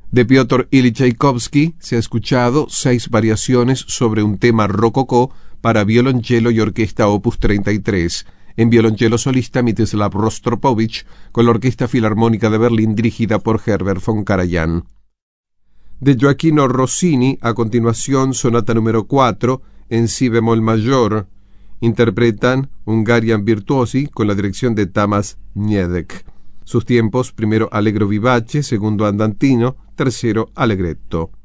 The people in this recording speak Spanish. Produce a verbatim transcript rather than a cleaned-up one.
De Piotr Ilich Tchaikovsky se ha escuchado seis variaciones sobre un tema rococó para violonchelo y orquesta opus treinta y tres, en violonchelo solista Mstislav Rostropovich, con la Orquesta Filarmónica de Berlín dirigida por Herbert von Karajan. De Gioachino Rossini, a continuación, sonata número cuatro, en si bemol mayor. Interpretan Hungarian Virtuosi con la dirección de Tamas Niedek. Sus tiempos: primero allegro vivace, segundo andantino, tercero allegretto.